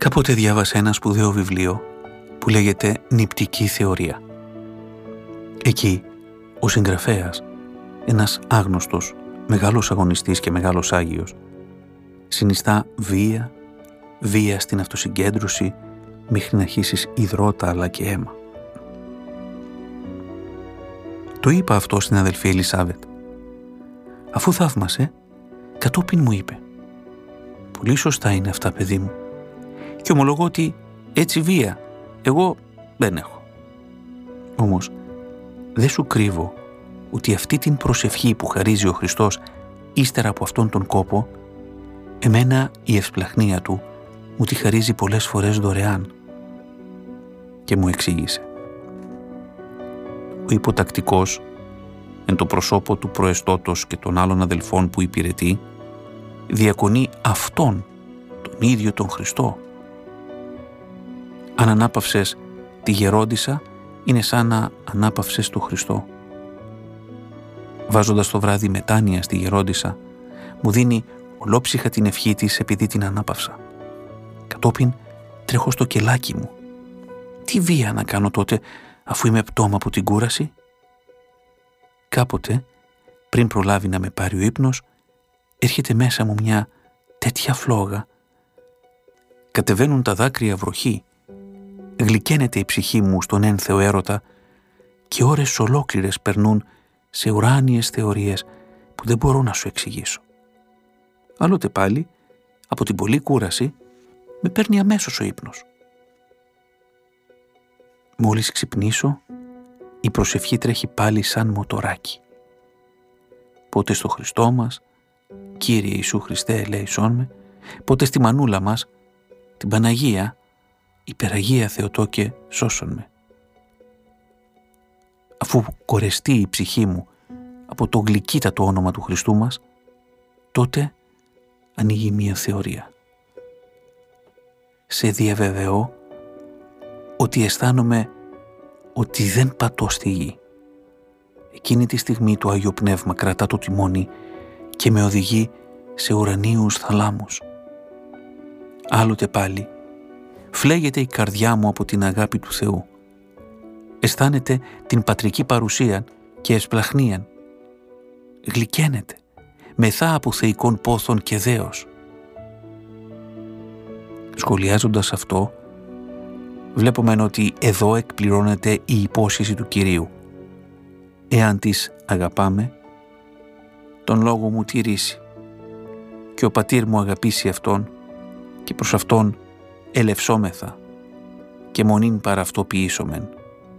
Κάποτε διάβασα ένα σπουδαίο βιβλίο που λέγεται «Νηπτική θεωρία». Εκεί ο συγγραφέας, ένας άγνωστος, μεγάλος αγωνιστής και μεγάλος Άγιος, συνιστά βία στην αυτοσυγκέντρωση μέχρι να αρχίσεις υδρότα αλλά και αίμα. Το είπα αυτό στην αδελφή Ελισάβετ. Αφού θαύμασε, κατόπιν μου είπε «Πολύ σωστά είναι αυτά, παιδί μου, και ομολογώ ότι έτσι βία εγώ δεν έχω. Όμως δεν σου κρύβω ότι αυτή την προσευχή που χαρίζει ο Χριστός ύστερα από αυτόν τον κόπο, εμένα η ευσπλαχνία του μου τη χαρίζει πολλές φορές δωρεάν». Και μου εξήγησε. Ο υποτακτικός, εν το προσώπο του προεστώτος και των άλλων αδελφών που υπηρετεί, διακονεί αυτόν, τον ίδιο τον Χριστό. Αν ανάπαυσες τη γερόντισσα, είναι σαν να ανάπαυσες τον Χριστό. Βάζοντας το βράδυ μετάνοια στη γερόντισσα, μου δίνει ολόψυχα την ευχή της επειδή την ανάπαυσα. Κατόπιν τρέχω στο κελάκι μου. Τι βία να κάνω τότε, αφού είμαι πτώμα από την κούραση? Κάποτε, πριν προλάβει να με πάρει ο ύπνος, έρχεται μέσα μου μια τέτοια φλόγα. Κατεβαίνουν τα δάκρυα βροχή, γλυκαίνεται η ψυχή μου στον ένθεο έρωτα και ώρες ολόκληρες περνούν σε ουράνιες θεωρίες που δεν μπορώ να σου εξηγήσω. Άλλοτε πάλι, από την πολλή κούραση, με παίρνει αμέσως ο ύπνος. Μόλις ξυπνήσω, η προσευχή τρέχει πάλι σαν μοτοράκι. Πότε στο Χριστό μας, Κύριε Ιησού Χριστέ ελέησόν με, πότε στη μανούλα μας, την Παναγία, υπεραγία Θεοτόκε σώσον με. Αφού κορεστεί η ψυχή μου από το γλυκύτατο όνομα του Χριστού μας, τότε ανοίγει μία θεωρία. Σε διαβεβαιώ ότι αισθάνομαι ότι δεν πατώ στη γη. Εκείνη τη στιγμή το Άγιο Πνεύμα κρατά το τιμόνι και με οδηγεί σε ουρανίους θαλάμους. Άλλοτε πάλι φλέγεται η καρδιά μου από την αγάπη του Θεού. Αισθάνεται την πατρική παρουσία και εσπλαχνίαν. Γλυκαίνεται, μεθά από θεϊκών πόθων και δέος. Σχολιάζοντας αυτό, βλέπουμε ότι εδώ εκπληρώνεται η υπόσχεση του Κυρίου. Εάν της αγαπάμε, τον λόγο μου τηρήσει και ο πατήρ μου αγαπήσει αυτόν και προς αυτόν ελευσόμεθα και μονήν παρά αυτό ποιήσομεν.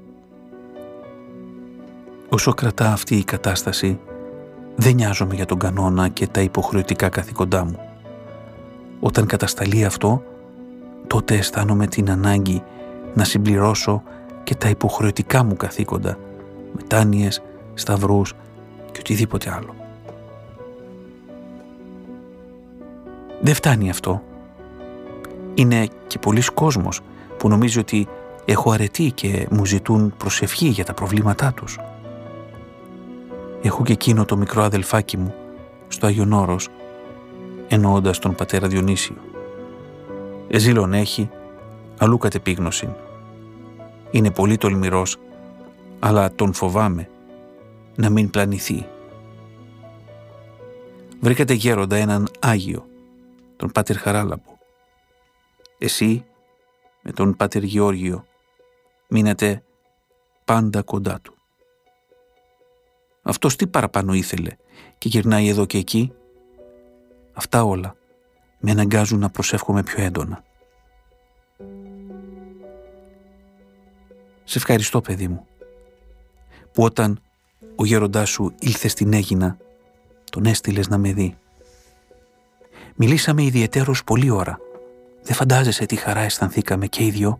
Όσο κρατά αυτή η κατάσταση, δεν νοιάζομαι για τον κανόνα και τα υποχρεωτικά καθήκοντά μου. Όταν κατασταλεί αυτό, τότε αισθάνομαι την ανάγκη να συμπληρώσω και τα υποχρεωτικά μου καθήκοντα, μετάνοιες, σταυρούς και οτιδήποτε άλλο. Δεν φτάνει αυτό. Είναι και πολλής κόσμος που νομίζει ότι έχω αρετή και μου ζητούν προσευχή για τα προβλήματά τους. Έχω και εκείνο το μικρό αδελφάκι μου στο Άγιον Όρος, εννοώντας τον πατέρα Διονύσιο. Εζήλων έχει, αλλού κατεπίγνωσιν. Είναι πολύ τολμηρός, αλλά τον φοβάμαι να μην πλανηθεί. Βρήκατε γέροντα έναν Άγιο, τον Πάτερ Χαράλαμπο. Εσύ με τον Πάτερ Γεώργιο μείνατε πάντα κοντά του. Αυτός τι παραπάνω ήθελε και γυρνάει εδώ και εκεί? Αυτά όλα με αναγκάζουν να προσεύχομαι πιο έντονα. Σε ευχαριστώ, παιδί μου, που όταν ο γέροντάς σου ήλθε στην Αίγινα, τον έστειλες να με δει. Μιλήσαμε ιδιαιτέρως πολλή ώρα. Δεν φαντάζεσαι τι χαρά αισθανθήκαμε και οι δυο.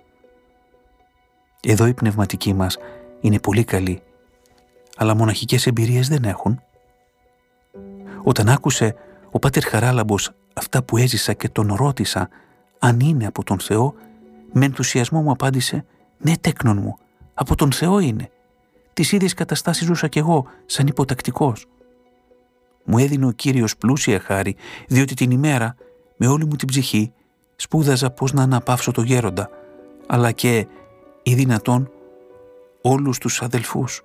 Εδώ οι πνευματικοί μας είναι πολύ καλοί, αλλά μοναχικές εμπειρίες δεν έχουν. Όταν άκουσε ο Πάτερ Χαράλαμπος αυτά που έζησα και τον ρώτησα αν είναι από τον Θεό, με ενθουσιασμό μου απάντησε «Ναι, τέκνον μου, από τον Θεό είναι. Τις ίδιες καταστάσεις ζούσα κι εγώ, σαν υποτακτικός. Μου έδινε ο Κύριος πλούσια χάρη, διότι την ημέρα, με όλη μου την ψυχή, σπούδαζα πώς να αναπαύσω το γέροντα, αλλά και, ή δυνατόν, όλους τους αδελφούς.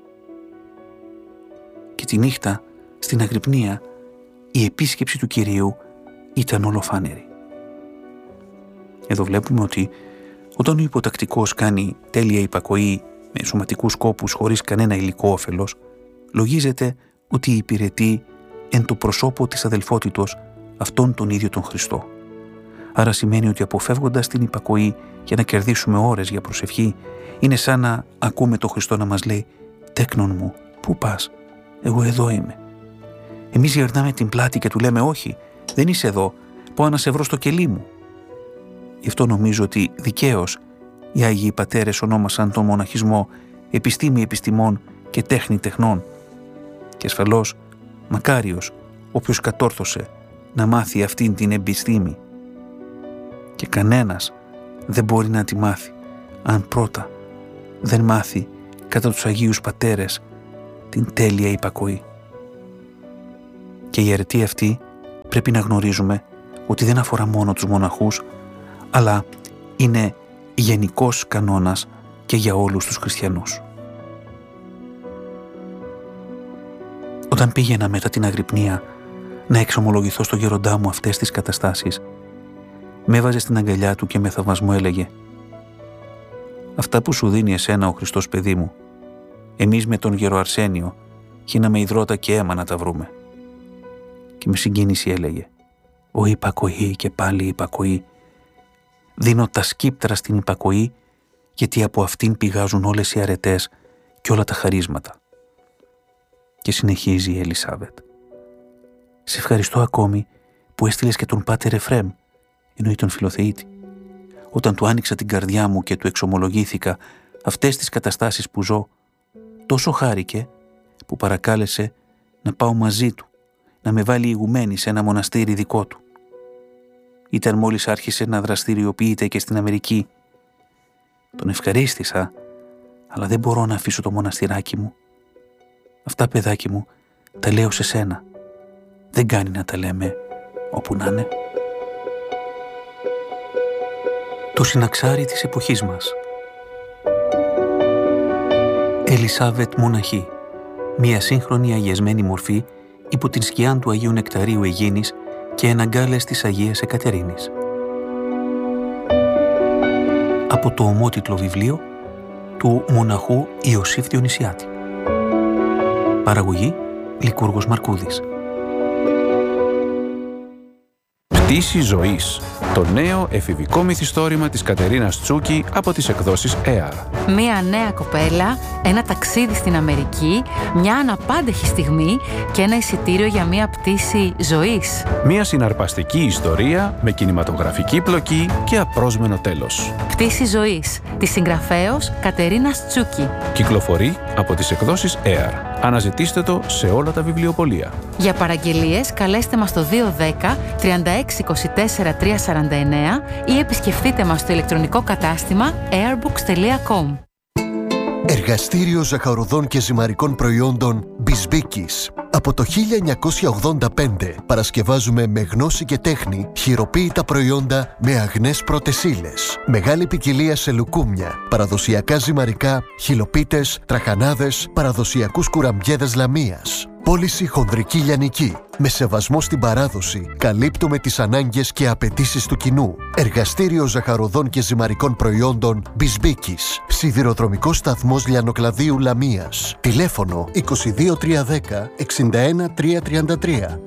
Και τη νύχτα, στην αγρυπνία, η επίσκεψη του Κυρίου ήταν ολοφάνερη. Εδώ βλέπουμε ότι όταν ο υποτακτικός κάνει τέλεια υπακοή με σωματικούς κόπους χωρίς κανένα υλικό όφελος, λογίζεται ότι υπηρετεί εν το προσώπο της αδελφότητος αυτόν τον ίδιο τον Χριστό. Άρα σημαίνει ότι αποφεύγοντας την υπακοή για να κερδίσουμε ώρες για προσευχή, είναι σαν να ακούμε τον Χριστό να μας λέει «Τέκνον μου, πού πας, εγώ εδώ είμαι». Εμείς γυρνάμε την πλάτη και του λέμε «Όχι, δεν είσαι εδώ, πάω να σε βρω στο κελί μου». Γι' αυτό νομίζω ότι δικαίως οι Άγιοι Πατέρες ονόμασαν τον μοναχισμό επιστήμη επιστημών και τέχνη τεχνών. Και ασφαλώς μακάριος όποιος κατόρθωσε να μάθει αυτήν την επιστήμη. Και κανένας δεν μπορεί να τη μάθει αν πρώτα δεν μάθει κατά τους Αγίους Πατέρες την τέλεια υπακοή. Και η αιρετή αυτή πρέπει να γνωρίζουμε ότι δεν αφορά μόνο τους μοναχούς, αλλά είναι γενικός κανόνας και για όλους τους χριστιανούς. Όταν πήγαινα μετά την αγρυπνία να εξομολογηθώ στο γέροντά μου αυτές τις καταστάσεις, με έβαζε στην αγκαλιά του και με θαυμασμό έλεγε «Αυτά που σου δίνει εσένα ο Χριστός, παιδί μου, εμείς με τον γερο Αρσένιο χύναμε υδρότα και αίμα να τα βρούμε». Και με συγκίνηση έλεγε «Ο υπακοή και πάλι υπακοή. Δίνω τα σκύπτρα στην υπακοή, γιατί από αυτήν πηγάζουν όλες οι αρετές και όλα τα χαρίσματα». Και συνεχίζει η Ελισάβετ «Σε ευχαριστώ ακόμη που έστειλες και τον Πάτερ Εφρέμ», εννοεί τον Φιλοθεήτη. «Όταν του άνοιξα την καρδιά μου και του εξομολογήθηκα αυτές τις καταστάσεις που ζω, τόσο χάρηκε που παρακάλεσε να πάω μαζί του, να με βάλει ηγουμένη σε ένα μοναστήρι δικό του. Ήταν μόλις άρχισε να δραστηριοποιείται και στην Αμερική. Τον ευχαρίστησα, αλλά δεν μπορώ να αφήσω το μοναστηράκι μου. Αυτά, παιδάκι μου, τα λέω σε σένα. Δεν κάνει να τα λέμε όπου να είναι». Το συναξάρι της εποχής μας. Ελισάβετ Μοναχή, μια σύγχρονη αγιασμένη μορφή υπό την σκιά του Αγίου Νεκταρίου Αιγίνης και εναγκάλες της Αγίας Εκατερίνης. Από το ομότιτλο βιβλίο του μοναχού Ιωσήφ Διονυσιάτη. Παραγωγή Λικούργος Μαρκούδης. Πτήση ζωής. Το νέο εφηβικό μυθιστόρημα της Κατερίνας Τσούκη από τις εκδόσεις ΕΑΡ. Μία νέα κοπέλα, ένα ταξίδι στην Αμερική, μια αναπάντεχη στιγμή και ένα εισιτήριο για μία πτήση ζωής. Μία συναρπαστική ιστορία με κινηματογραφική πλοκή και απρόσμενο τέλος. Πτήση ζωής, της συγγραφέως Κατερίνας Τσούκη. Κυκλοφορεί από τις εκδόσεις ΕΑΡ. Αναζητήστε το σε όλα τα βιβλιοπωλεία. Για παραγγελίες καλέστε μας στο 210 36 24 349 ή επισκεφτείτε μας στο ηλεκτρονικό κατάστημα airbooks.com. Εργαστήριο ζαχαροδών και ζυμαρικών προϊόντων Μπισμπίκης. Από το 1985 παρασκευάζουμε με γνώση και τέχνη χειροποίητα προϊόντα με αγνές πρώτες ύλες. Μεγάλη ποικιλία σε λουκούμια, παραδοσιακά ζυμαρικά, χυλοπίτες, τραχανάδες, παραδοσιακούς κουραμπιέδες λαμίας. Πώληση χονδρική λιανική. Με σεβασμό στην παράδοση, καλύπτουμε τις ανάγκες και απαιτήσεις του κοινού. Εργαστήριο ζαχαροδών και ζυμαρικών προϊόντων Μπισμπίκης. Σιδηροδρομικός σταθμός Λιανοκλαδίου Λαμίας. Τηλέφωνο 22310 61333.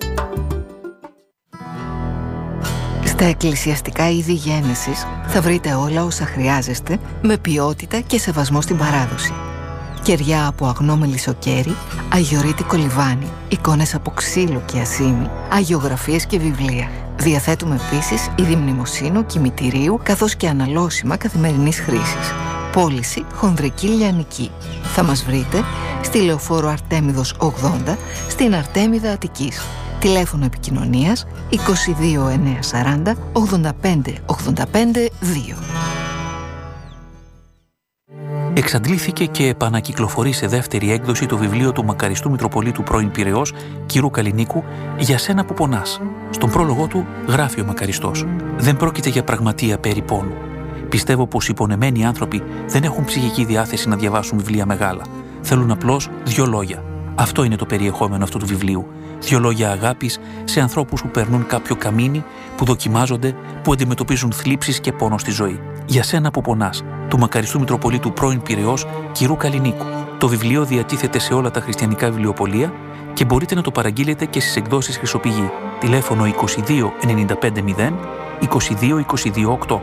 Στα εκκλησιαστικά είδη γένεσης θα βρείτε όλα όσα χρειάζεστε με ποιότητα και σεβασμό στην παράδοση. Κεριά από αγνό μελισσοκέρι, αγιορείτικο λιβάνι, εικόνες από ξύλο και ασήμι, αγιογραφίες και βιβλία. Διαθέτουμε επίσης είδη μνημοσύνου, κημητηρίου, καθώς και αναλώσιμα καθημερινής χρήσης. Πώληση χονδρική λιανική. Θα μας βρείτε στη Λεωφόρο Αρτέμιδος 80, στην Αρτέμιδα Αττικής. Τηλέφωνο επικοινωνίας 22 940 85 85 2. Εξαντλήθηκε και επανακυκλοφορεί σε δεύτερη έκδοση το βιβλίο του μακαριστού Μητροπολίτου πρώην Πειραιώς, κ. Καλλινίκου, «Για σένα που πονάς». Στον πρόλογο του γράφει ο μακαριστός: «Δεν πρόκειται για πραγματεία περί πόνου. Πιστεύω πως οι πονεμένοι άνθρωποι δεν έχουν ψυχική διάθεση να διαβάσουν βιβλία μεγάλα. Θέλουν απλώς 2 λόγια. Αυτό είναι το περιεχόμενο αυτού του βιβλίου. 2 λόγια αγάπης σε ανθρώπους που περνούν κάποιο καμίνι, που δοκιμάζονται, που αντιμετωπίζουν θλίψεις και πόνο στη ζωή. Για σένα που πονάς», του μακαριστού Μητροπολίτου πρώην Πειραιώς, κ. Καλλινίκου. Το βιβλίο διατίθεται σε όλα τα χριστιανικά βιβλιοπωλεία και μπορείτε να το παραγγείλετε και στις εκδόσεις Χρυσοπηγή. Τηλέφωνο 22 95 0 22 22 8.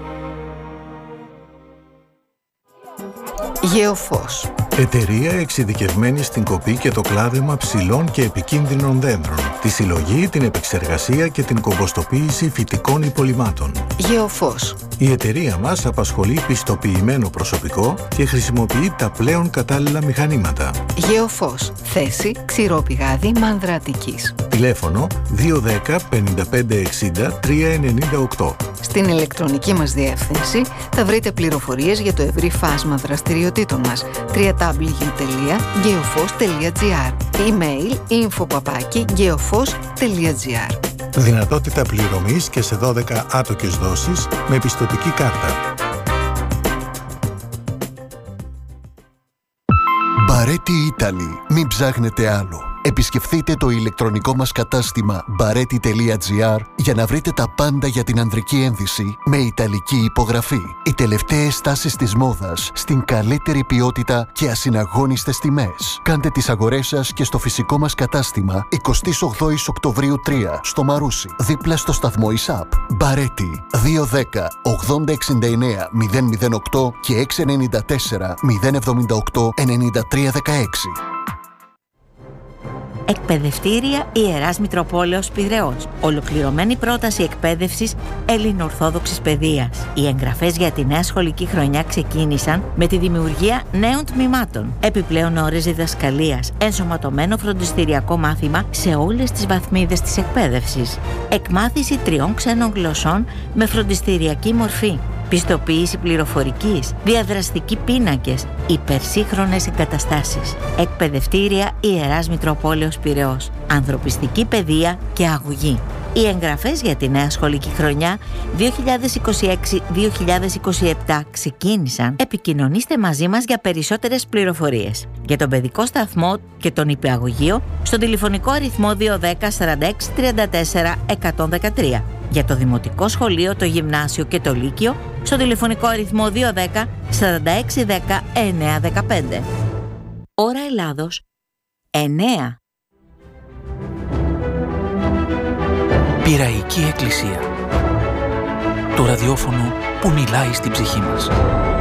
Γεωφός. Εταιρεία εξειδικευμένη στην κοπή και το κλάδεμα ψηλών και επικίνδυνων δέντρων, τη συλλογή, την επεξεργασία και την κομποστοποίηση φυτικών υπολειμμάτων. Γεωφός. Η εταιρεία μας απασχολεί πιστοποιημένο προσωπικό και χρησιμοποιεί τα πλέον κατάλληλα μηχανήματα. Γεωφός. Θέση Ξηρό Πηγάδι Μάνδρα Αττικής. Τηλέφωνο 210 55 60 398. Στην ηλεκτρονική μας διεύθυνση θα βρείτε πληροφορίες για το ευρύ φάσμα δραστηριοτήτων μας. www.geofos.gr. Email info@geofos.gr. Δυνατότητα πληρωμής και σε 12 άτοκες δόσεις με πιστωτική κάρτα. Μπαρέτι Italy. Μην ψάχνετε άλλο. Επισκεφθείτε το ηλεκτρονικό μας κατάστημα bareti.gr για να βρείτε τα πάντα για την ανδρική ένδυση με ιταλική υπογραφή. Οι τελευταίες τάσεις της μόδας στην καλύτερη ποιότητα και ασυναγώνιστες τιμές. Κάντε τις αγορές σας και στο φυσικό μας κατάστημα 28 Οκτωβρίου 3 στο Μαρούσι, δίπλα στο σταθμό ΙΣΑΠ. Μπαρέτι 210 80 69 008 και 694 078 93 16. Εκπαιδευτήρια Ιεράς Μητροπόλεως Πειραιώς. Ολοκληρωμένη πρόταση εκπαίδευσης ελληνοορθόδοξης παιδείας. Οι εγγραφές για τη νέα σχολική χρονιά ξεκίνησαν με τη δημιουργία νέων τμήματων. Επιπλέον ώρες διδασκαλίας, ενσωματωμένο φροντιστηριακό μάθημα σε όλες τις βαθμίδες της εκπαίδευσης. Εκμάθηση 3 ξένων γλωσσών με φροντιστηριακή μορφή. Πιστοποίηση πληροφορικής, διαδραστικοί πίνακες, υπερσύγχρονες εγκαταστάσεις. Εκπαιδευτήρια Ιεράς Μητροπόλεως Πειραιώς. Ανθρωπιστική παιδεία και αγωγή. Οι εγγραφές για τη νέα σχολική χρονιά 2026-2027 ξεκίνησαν. Επικοινωνήστε μαζί μας για περισσότερες πληροφορίες. Για τον παιδικό σταθμό και τον υπηαγωγείο στον τηλεφωνικό αριθμό 210 46 34 113. Για το Δημοτικό Σχολείο, το Γυμνάσιο και το Λύκειο στο τηλεφωνικό αριθμό 210 46 10 915. Ώρα Ελλάδος 9. Πειραϊκή Εκκλησία. Το ραδιόφωνο που μιλάει στην ψυχή μας.